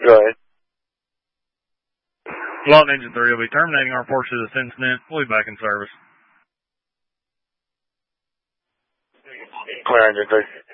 Go ahead. Lot Engine 3 will be terminating our portion of this incident. We'll be back in service. Clear Engine 3.